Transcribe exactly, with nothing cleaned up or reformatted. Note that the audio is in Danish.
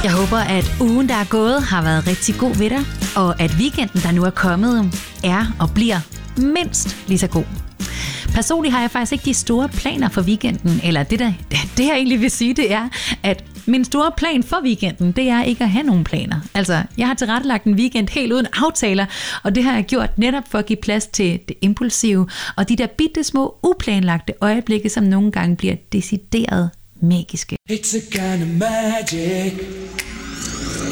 Jeg håber, at ugen, der er gået, har været rigtig god ved dig, og at weekenden, der nu er kommet, er og bliver mindst lige så god. Personligt har jeg faktisk ikke de store planer for weekenden, eller det, der, det jeg egentlig vil sige, det er, at min store plan for weekenden, det er ikke at have nogen planer. Altså, jeg har tilrettelagt en weekend helt uden aftaler, og det har jeg gjort netop for at give plads til det impulsive, og de der bitte små uplanlagte øjeblikke, som nogle gange bliver decideret magiske. It's a kind of magic.